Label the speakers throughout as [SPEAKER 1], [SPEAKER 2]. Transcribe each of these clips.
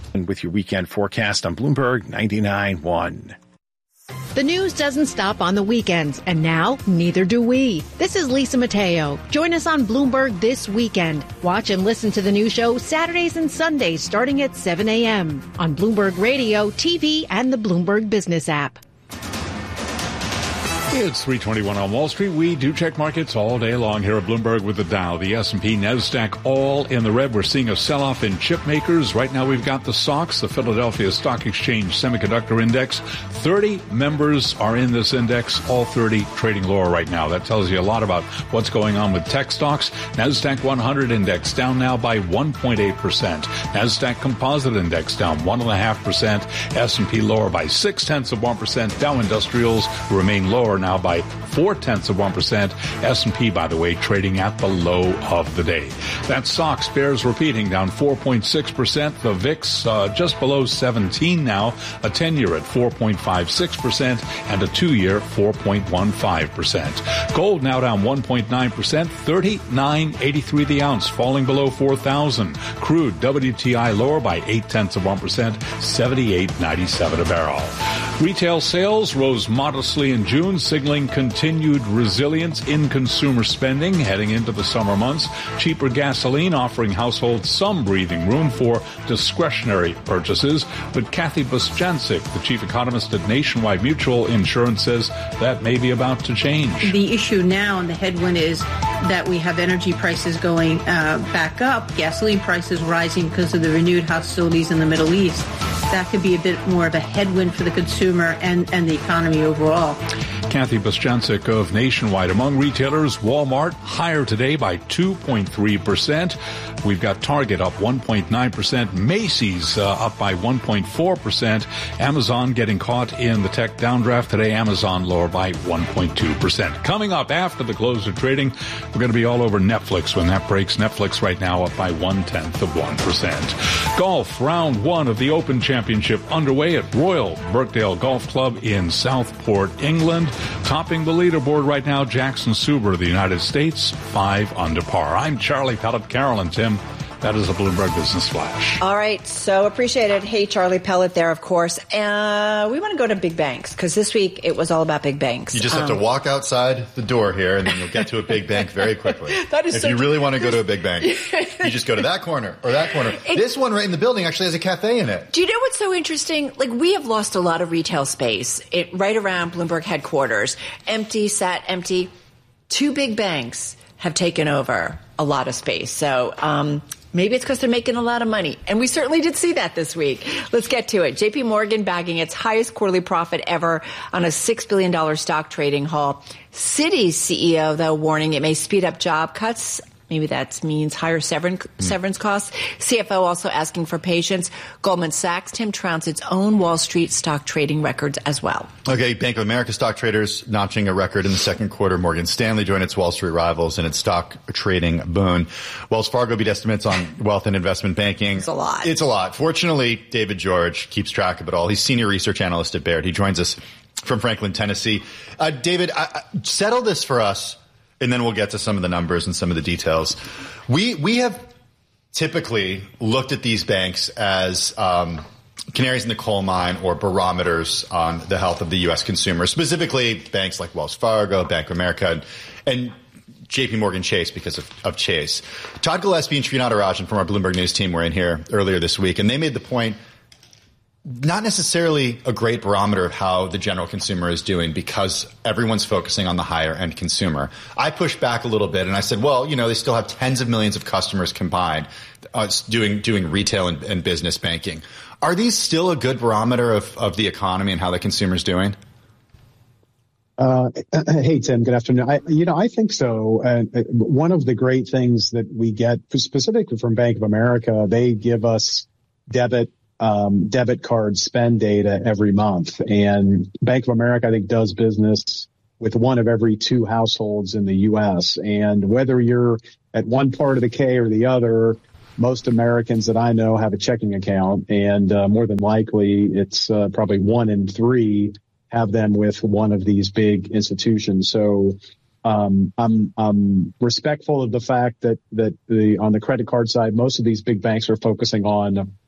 [SPEAKER 1] And with your weekend forecast on Bloomberg 99.1.
[SPEAKER 2] The news doesn't stop on the weekends, and now neither do we. This is Lisa Mateo. Join us on Bloomberg this weekend. Watch and listen to the new show Saturdays and Sundays starting at 7 a.m. on Bloomberg Radio, TV, and the Bloomberg Business app.
[SPEAKER 3] It's 3:21 on Wall Street. We do check markets all day long here at Bloomberg with the Dow, the S&P, NASDAQ, all in the red. We're seeing a sell-off in chip makers. Right now we've got the SOX, the Philadelphia Stock Exchange Semiconductor Index. 30 members are in this index, all 30 trading lower right now. That tells you a lot about what's going on with tech stocks. NASDAQ 100 Index down now by 1.8%. NASDAQ Composite Index down 1.5%. S&P lower by 0.6%. Dow Industrials remain lower now by 0.4%. S&P, by the way, trading at the low of the day. That SOX bears repeating, down 4.6%. The VIX just below 17 now. A 10-year at 4.56% and a 2-year 4.15%. Gold now down 1.9%, $39.83 the ounce, falling below 4,000. Crude WTI lower by 0.8%, $78.97 a barrel. Retail sales rose modestly in June, signaling continued resilience in consumer spending heading into the summer months. Cheaper gasoline offering households some breathing room for discretionary purchases. But Kathy Bostjancic, the chief economist at Nationwide Mutual Insurance, says that may be about to change.
[SPEAKER 4] The issue now and the headwind is that we have energy prices going back up, gasoline prices rising because of the renewed hostilities in the Middle East. That could be a bit more of a headwind for the consumer and the economy overall.
[SPEAKER 3] Kathy Bostjancic of Nationwide. Among retailers, Walmart higher today by 2.3%. We've got Target up 1.9%. Macy's up by 1.4%. Amazon getting caught in the tech downdraft today. Amazon lower by 1.2%. Coming up after the close of trading, we're going to be all over Netflix when that breaks. Netflix right now up by 0.1%. Golf, round one of the Open Championship underway at Royal Birkdale Golf Club in Southport, England. Topping the leaderboard right now, Jackson Suber of the United States, 5 under par. I'm Charlie Pellet. Carol and Tim, that is a Bloomberg Business Flash.
[SPEAKER 5] All right, so appreciate it. Hey, Charlie Pellet there, of course. We want to go to big banks because this week it was all about big banks.
[SPEAKER 6] You just have to walk outside the door here and then you'll get to a big bank very quickly.
[SPEAKER 5] That is
[SPEAKER 6] if
[SPEAKER 5] so
[SPEAKER 6] you really want to go to a big bank, you just go to that corner or that corner. This one right in the building actually has a cafe in it.
[SPEAKER 5] Do you know what's so interesting? Like, we have lost a lot of retail space right around Bloomberg headquarters. Sat empty. 2 big banks have taken over a lot of space. So, maybe it's because they're making a lot of money. And we certainly did see that this week. Let's get to it. JP Morgan bagging its highest quarterly profit ever on a $6 billion stock trading haul. Citi's CEO, though, warning it may speed up job cuts. Maybe that means higher severance costs. CFO also asking for patience. Goldman Sachs, Tim, trounced its own Wall Street stock trading records as well.
[SPEAKER 6] Okay, Bank of America stock traders notching a record in the second quarter. Morgan Stanley joined its Wall Street rivals in its stock trading boon. Wells Fargo beat estimates on wealth and investment banking.
[SPEAKER 5] It's a lot.
[SPEAKER 6] It's a lot. Fortunately, David George keeps track of it all. He's senior research analyst at Baird. He joins us from Franklin, Tennessee. David, settle this for us, and then we'll get to some of the numbers and some of the details. We have typically looked at these banks as canaries in the coal mine or barometers on the health of the U.S. consumer, specifically banks like Wells Fargo, Bank of America, and J.P. Morgan Chase because of Chase. Todd Gillespie and Sri Natarajan from our Bloomberg News team were in here earlier this week, and they made the point, not necessarily a great barometer of how the general consumer is doing because everyone's focusing on the higher end consumer. I pushed back a little bit and I said, well, they still have tens of millions of customers combined doing retail and business banking. Are these still a good barometer of the economy and how the consumer's doing?
[SPEAKER 7] Hey, Tim, good afternoon. I think so. One of the great things that we get specifically from Bank of America, they give us debit card spend data every month. And Bank of America, I think, does business with 1 of every 2 households in the U.S. And whether you're at one part of the K or the other, most Americans that I know have a checking account. And more than likely, it's probably 1 in 3 have them with one of these big institutions. So I'm respectful of the fact that on the credit card side, most of these big banks are focusing on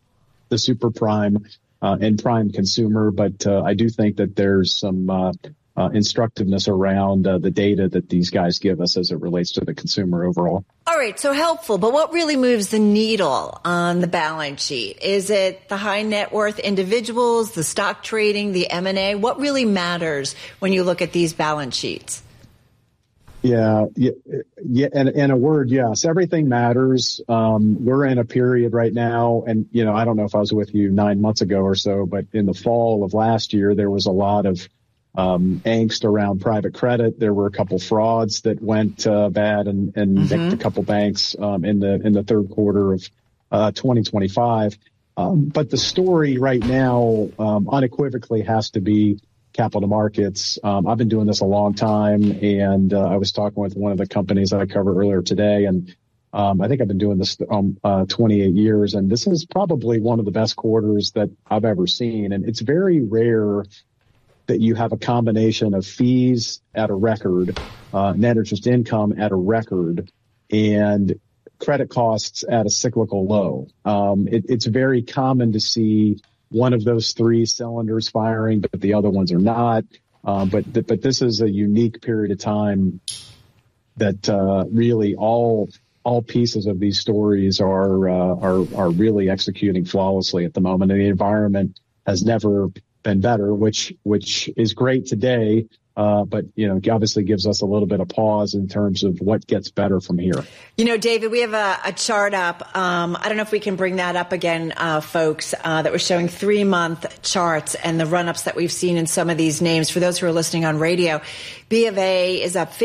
[SPEAKER 7] super prime and prime consumer, but I do think that there's some instructiveness around the data that these guys give us as it relates to the consumer overall.
[SPEAKER 5] All right, so helpful, but what really moves the needle on the balance sheet? Is it the high net worth individuals, the stock trading, the M&A? What really matters when you look at these balance sheets?
[SPEAKER 7] Yeah. And in a word, yes, everything matters. We're in a period right now, and I don't know if I was with you 9 months ago or so, but in the fall of last year, there was a lot of angst around private credit. There were a couple frauds that went bad and nicked a couple banks in the third quarter of 2025. But the story right now unequivocally has to be capital markets. I've been doing this a long time, and I was talking with one of the companies that I covered earlier today, and I think I've been doing this 28 years, and this is probably one of the best quarters that I've ever seen. And it's very rare that you have a combination of fees at a record, net interest income at a record, and credit costs at a cyclical low. It's very common to see one of those three cylinders firing, but the other ones are not. But this is a unique period of time that really all pieces of these stories are really executing flawlessly at the moment, and the environment has never been better, which is great today. But, obviously gives us a little bit of pause in terms of what gets better from here.
[SPEAKER 5] David, we have a chart up. I don't know if we can bring that up again, folks, that was showing 3-month charts and the run-ups that we've seen in some of these names. For those who are listening on radio, B of A is up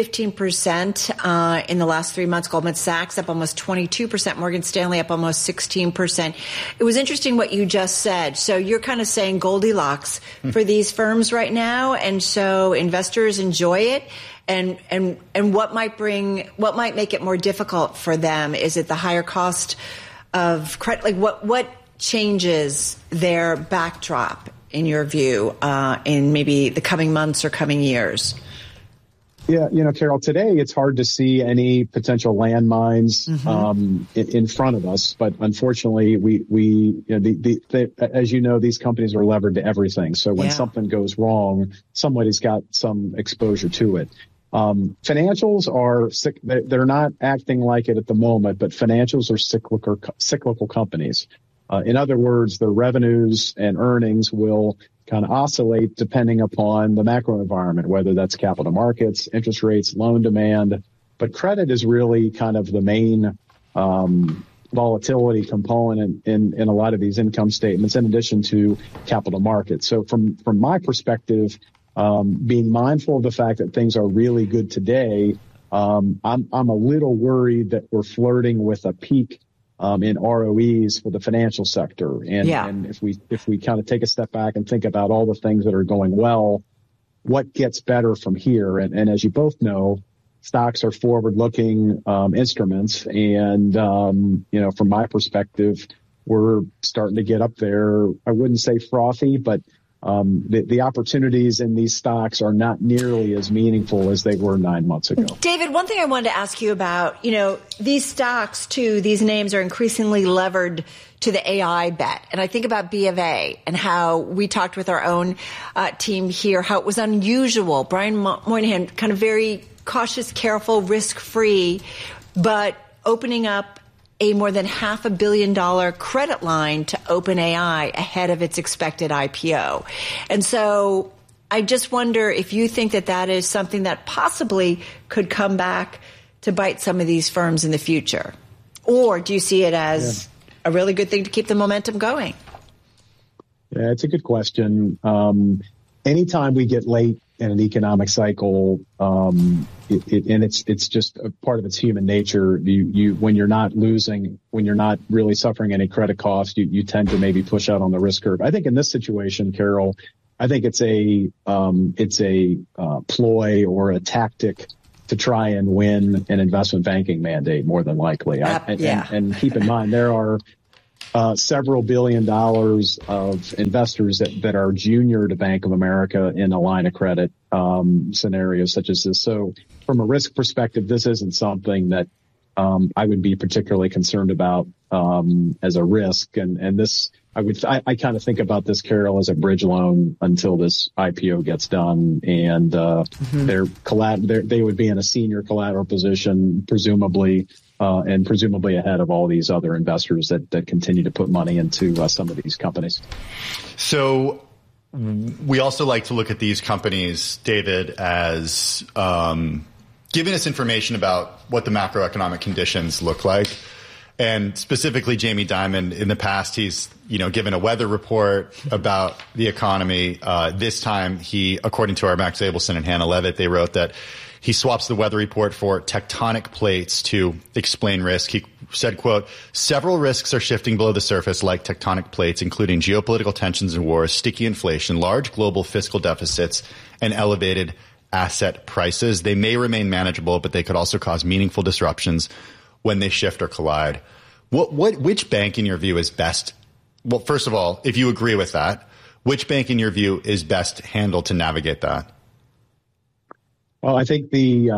[SPEAKER 5] 15% in the last 3 months. Goldman Sachs up almost 22%. Morgan Stanley up almost 16%. It was interesting what you just said. So you're kind of saying Goldilocks for these firms right now, and so investors enjoy it. And what might make it more difficult for them? Is it the higher cost of credit? Like what changes their backdrop in your view in maybe the coming months or coming years?
[SPEAKER 7] Yeah, Carol, today it's hard to see any potential landmines in front of us, but unfortunately, as you know, these companies are levered to everything. So when something goes wrong, somebody's got some exposure to it. Financials are they're not acting like it at the moment, but financials are cyclical companies. In other words, their revenues and earnings will kind of oscillate depending upon the macro environment, whether that's capital markets, interest rates, loan demand. But credit is really kind of the main volatility component in a lot of these income statements, in addition to capital markets. So from my perspective, being mindful of the fact that things are really good today, I'm a little worried that we're flirting with a peak in ROEs for the financial sector. And if we kind of take a step back and think about all the things that are going well, what gets better from here? And as you both know, stocks are forward-looking instruments. And, from my perspective, we're starting to get up there. I wouldn't say frothy, but the opportunities in these stocks are not nearly as meaningful as they were 9 months ago.
[SPEAKER 5] David, one thing I wanted to ask you about, these stocks too, these names are increasingly levered to the AI bet. And I think about B of A and how we talked with our own team here, how it was unusual. Brian Moynihan, kind of very cautious, careful, risk-free, but opening up a more than $500 million credit line to OpenAI ahead of its expected IPO. And so I just wonder if you think that is something that possibly could come back to bite some of these firms in the future. Or do you see it as a really good thing to keep the momentum going?
[SPEAKER 7] Yeah, it's a good question. Anytime we get late in an economic cycle, and it's just a part of its human nature. When you're not really suffering any credit cost, you tend to maybe push out on the risk curve. I think in this situation, Carol, I think it's a ploy or a tactic to try and win an investment banking mandate more than likely. And keep in mind, there are several $1 billion of investors that are junior to Bank of America in a line of credit scenarios such as this. So from a risk perspective, this isn't something that I would be particularly concerned about as a risk. And this I kind of think about this, Carol, as a bridge loan until this IPO gets done, and they would be in a senior collateral position, presumably ahead of all these other investors that continue to put money into some of these companies.
[SPEAKER 6] So we also like to look at these companies, David, as giving us information about what the macroeconomic conditions look like. And specifically, Jamie Dimon, in the past, he's, given a weather report about the economy. This time, according to our Max Abelson and Hannah Levitt, they wrote that he swaps the weather report for tectonic plates to explain risk. He said, quote, several risks are shifting below the surface like tectonic plates, including geopolitical tensions and wars, sticky inflation, large global fiscal deficits, and elevated asset prices. They may remain manageable, but they could also cause meaningful disruptions when they shift or collide. Which bank in your view is best? Well, first of all, if you agree with that, which bank in your view is best handled to navigate that?
[SPEAKER 7] Well, I think the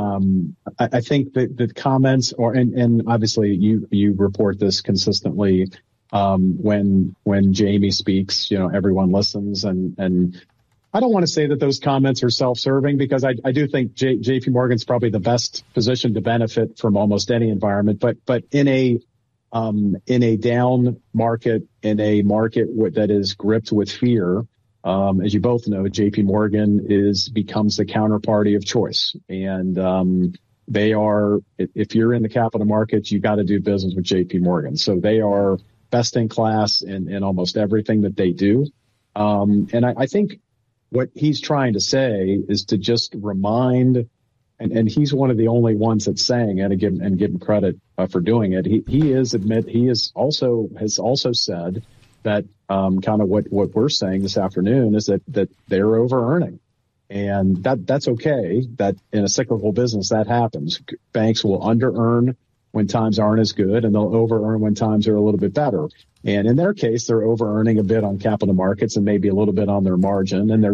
[SPEAKER 7] comments and obviously you report this consistently. When Jamie speaks, everyone listens, and I don't want to say that those comments are self-serving, because I do think JP Morgan's probably the best position to benefit from almost any environment. But in a down market, in a market that is gripped with fear, as you both know, JP Morgan becomes the counterparty of choice. And they are, if you're in the capital markets, you got to do business with JP Morgan. So they are best in class in almost everything that they do. And I think what he's trying to say is to just remind, and he's one of the only ones that's saying it, and give him credit for doing it. He has also said that kind of what we're saying this afternoon is that they're over-earning. And that's okay. That in a cyclical business, that happens. Banks will under-earn when times aren't as good, and they'll over-earn when times are a little bit better. And in their case, they're over-earning a bit on capital markets and maybe a little bit on their margin. And they're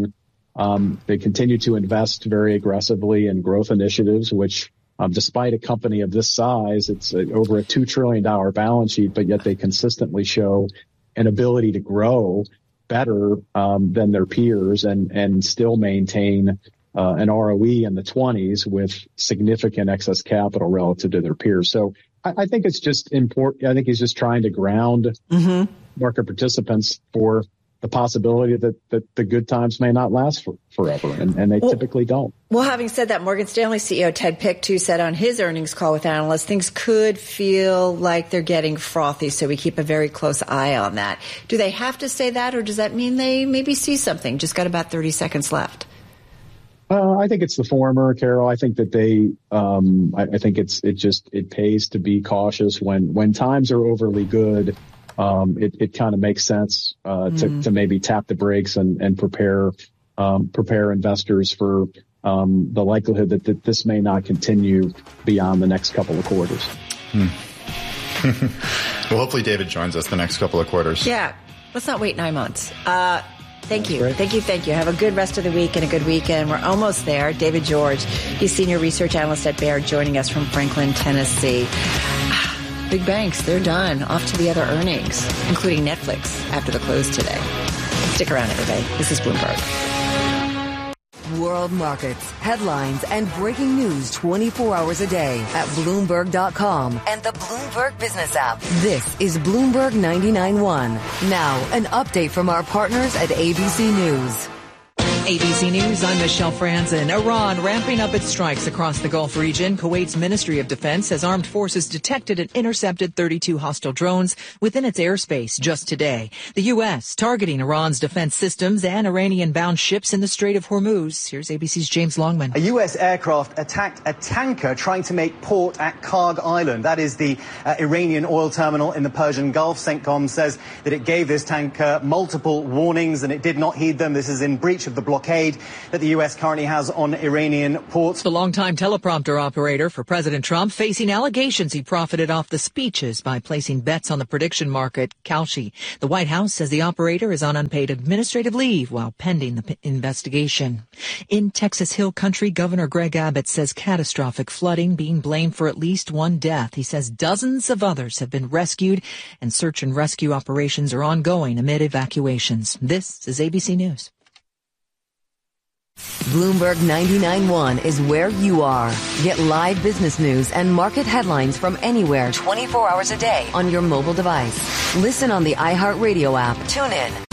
[SPEAKER 7] they continue to invest very aggressively in growth initiatives, which despite a company of this size, it's over a $2 trillion balance sheet, but yet they consistently show an ability to grow better than their peers and still maintain an ROE in the 20s with significant excess capital relative to their peers. So I think it's just important. I think he's just trying to ground market participants for the possibility that the good times may not last forever, and they typically don't.
[SPEAKER 5] Well, having said that, Morgan Stanley CEO Ted Pick, said on his earnings call with analysts, things could feel like they're getting frothy, so we keep a very close eye on that. Do they have to say that, or does that mean they maybe see something? Just got about 30 seconds left.
[SPEAKER 7] I think it's the former, Carol. I think that I think it pays to be cautious when times are overly good. It kind of makes sense to maybe tap the brakes and prepare investors for the likelihood that this may not continue beyond the next couple of quarters.
[SPEAKER 6] Well, hopefully David joins us the next couple of quarters.
[SPEAKER 5] Yeah, let's not wait 9 months. Thank you. Thank you. Have a good rest of the week and a good weekend. We're almost there. David George, he's Senior Research Analyst at Baird, joining us from Franklin, Tennessee. Big banks, they're done. Off to the other earnings, including Netflix after the close today. Stick around, everybody. This is Bloomberg.
[SPEAKER 8] World markets, headlines, and breaking news 24 hours a day at Bloomberg.com and the Bloomberg Business app. This is Bloomberg 99.1. Now, an update from our partners at ABC News.
[SPEAKER 9] ABC News, I'm Michelle Franzen. Iran ramping up its strikes across the Gulf region. Kuwait's Ministry of Defense says armed forces detected and intercepted 32 hostile drones within its airspace just today. The U.S. targeting Iran's defense systems and Iranian-bound ships in the Strait of Hormuz. Here's ABC's James Longman.
[SPEAKER 10] A U.S. aircraft attacked a tanker trying to make port at Karg Island. That is the Iranian oil terminal in the Persian Gulf. CENTCOM says that it gave this tanker multiple warnings and it did not heed them. This is in breach of the blockade blockade that the U.S. currently has on Iranian ports.
[SPEAKER 9] The longtime teleprompter operator for President Trump facing allegations he profited off the speeches by placing bets on the prediction market, Kalshi. The White House says the operator is on unpaid administrative leave while pending the investigation. In Texas Hill Country, Governor Greg Abbott says catastrophic flooding being blamed for at least one death. He says dozens of others have been rescued and search and rescue operations are ongoing amid evacuations. This is ABC News.
[SPEAKER 8] Bloomberg 99.1 is where you are. Get live business news and market headlines from anywhere 24 hours a day on your mobile device. Listen on the iHeartRadio app. Tune in